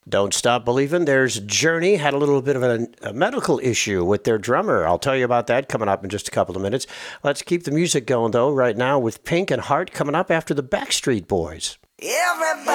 Don't Stop Believin'. There's Journey. Had a little bit of a medical issue with their drummer. I'll tell you about that coming up in just a couple of minutes. Let's keep the music going, though, right now with Pink and Heart coming up after the Backstreet Boys. Everybody.